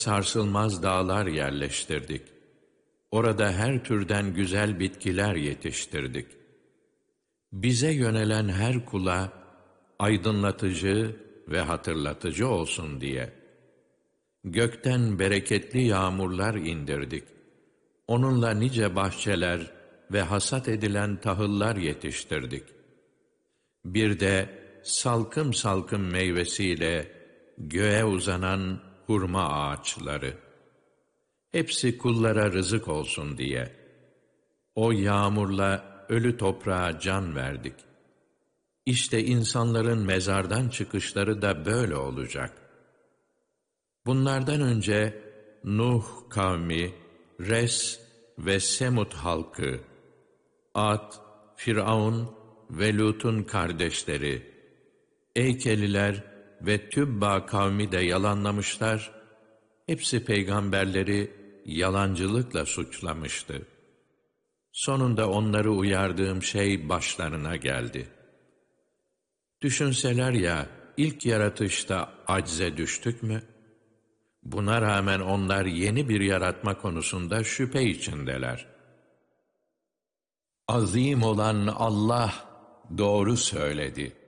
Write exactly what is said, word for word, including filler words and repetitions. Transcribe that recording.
sarsılmaz dağlar yerleştirdik. Orada her türden güzel bitkiler yetiştirdik. Bize yönelen her kula aydınlatıcı ve hatırlatıcı olsun diye. Gökten bereketli yağmurlar indirdik. Onunla nice bahçeler ve hasat edilen tahıllar yetiştirdik. Bir de salkım salkım meyvesiyle göğe uzanan hurma ağaçları. Hepsi kullara rızık olsun diye. O yağmurla ölü toprağa can verdik. İşte insanların mezardan çıkışları da böyle olacak. Bunlardan önce Nuh kavmi, Res ve Semud halkı, Ad, Firavun ve Lut'un kardeşleri, Eykeliler ve Tübba kavmi de yalanlamışlar, hepsi peygamberleri yalancılıkla suçlamıştı. Sonunda onları uyardığım şey başlarına geldi. Düşünseler ya, ilk yaratışta acze düştük mü? Buna rağmen onlar yeni bir yaratma konusunda şüphe içindeler. Azim olan Allah doğru söyledi.